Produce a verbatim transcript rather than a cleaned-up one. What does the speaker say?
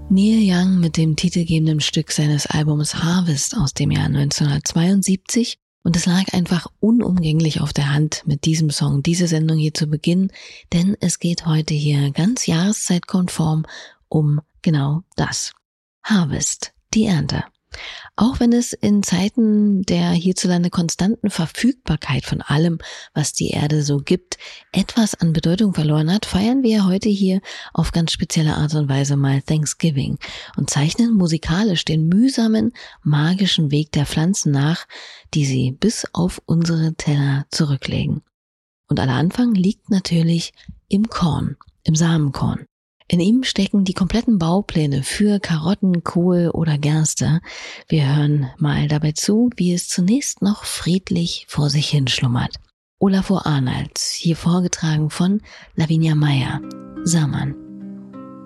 Neil Young mit dem titelgebenden Stück seines Albums Harvest aus dem Jahr neunzehnhundertzweiundsiebzig, und es lag einfach unumgänglich auf der Hand, mit diesem Song diese Sendung hier zu beginnen, denn es geht heute hier ganz jahreszeitkonform um genau das. Harvest, die Ernte. Auch wenn es in Zeiten der hierzulande konstanten Verfügbarkeit von allem, was die Erde so gibt, etwas an Bedeutung verloren hat, feiern wir heute hier auf ganz spezielle Art und Weise mal Thanksgiving und zeichnen musikalisch den mühsamen, magischen Weg der Pflanzen nach, die sie bis auf unsere Teller zurücklegen. Und aller Anfang liegt natürlich im Korn, im Samenkorn. In ihm stecken die kompletten Baupläne für Karotten, Kohl oder Gerste. Wir hören mal dabei zu, wie es zunächst noch friedlich vor sich hin schlummert. Olafur Arnalds, hier vorgetragen von Lavinia Meyer. Saman.